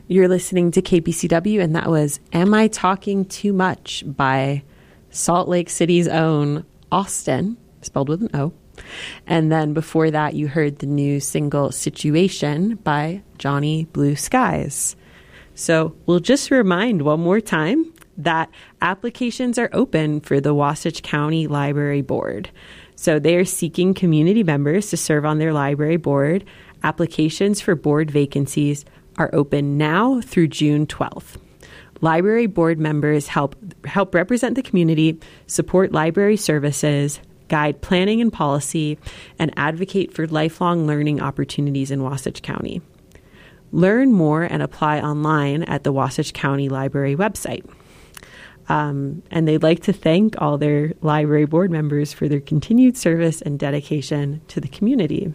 You're listening to KPCW, and that was Am I Talking Too Much by Salt Lake City's own Austin, spelled with an O. And then before that, you heard the new single Situation by Johnny Blue Skies. So we'll just remind one more time that applications are open for the Wasatch County Library Board. So they are seeking community members to serve on their library board. Applications for board vacancies are open now through June 12th. Library board members help represent the community, support library services, guide planning and policy, and advocate for lifelong learning opportunities in Wasatch County. Learn more and apply online at the Wasatch County Library website. And they'd like to thank all their library board members for their continued service and dedication to the community.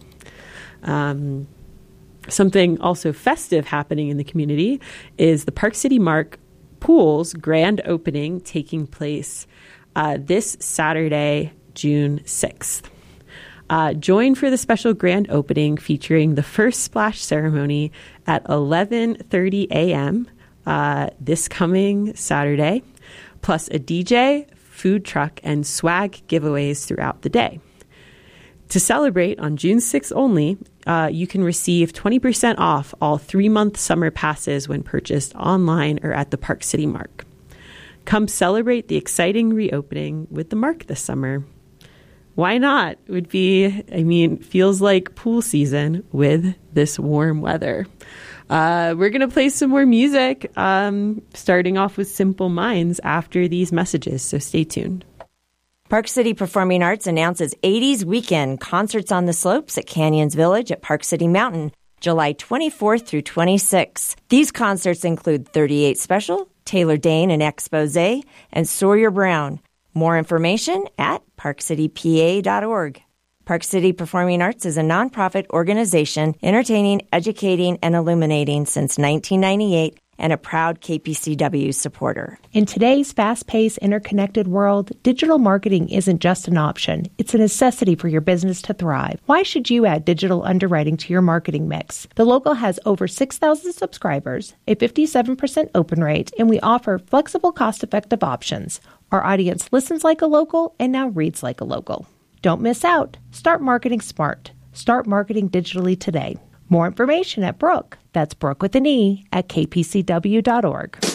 Something also festive happening in the community is the Park City Mark Pool's grand opening taking place this Saturday, June 6th. Join for the special grand opening featuring the first splash ceremony at 11:30 a.m. This coming Saturday, plus a DJ, food truck, and swag giveaways throughout the day. To celebrate on June 6th only, you can receive 20% off all 3-month summer passes when purchased online or at the Park City Mark. Come celebrate the exciting reopening with the Mark this summer. Why not? Feels like pool season with this warm weather. We're going to play some more music, starting off with Simple Minds after these messages, so stay tuned. Park City Performing Arts announces 80s Weekend concerts on the slopes at Canyons Village at Park City Mountain, July 24th through 26th. These concerts include 38 Special, Taylor Dane and Exposé, and Sawyer Brown. More information at parkcitypa.org. Park City Performing Arts is a nonprofit organization entertaining, educating, and illuminating since 1998 and a proud KPCW supporter. In today's fast-paced, interconnected world, digital marketing isn't just an option. It's a necessity for your business to thrive. Why should you add digital underwriting to your marketing mix? The Local has over 6,000 subscribers, a 57% open rate, and we offer flexible, cost-effective options. Our audience listens like a local and now reads like a local. Don't miss out. Start marketing smart. Start marketing digitally today. More information at Brooke. That's Brooke with an E at kpcw.org.